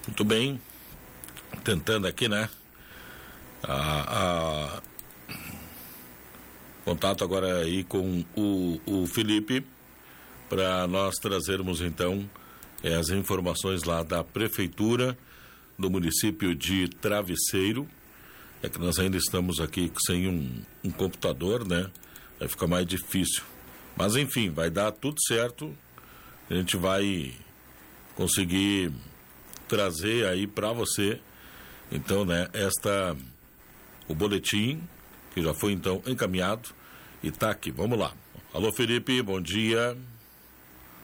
Muito bem, tentando aqui, né? Contato agora aí com o Felipe, para nós trazermos então as informações lá da Prefeitura do município de Travesseiro. É que nós ainda estamos aqui sem um computador, né? Vai ficar mais difícil. Mas enfim, vai dar tudo certo. A gente vai conseguir trazer aí para você, então, né, o boletim, que já foi então encaminhado e tá aqui. Vamos lá. Alô, Felipe, bom dia.